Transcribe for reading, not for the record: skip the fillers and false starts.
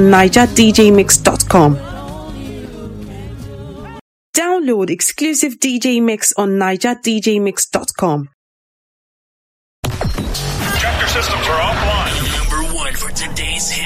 NigerDJMix.com. Download exclusive DJ mix on NigerDJMix.com. Chapter systems are offline. Number one for today's hit.